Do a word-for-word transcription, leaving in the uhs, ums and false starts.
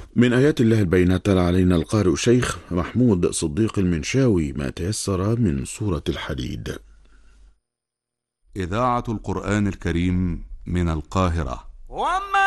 من آيات الله البينة تلا علينا القارئ شيخ محمود صديق المنشاوي ما تيسر من سورة الحديد. إذاعة القرآن الكريم من القاهرة.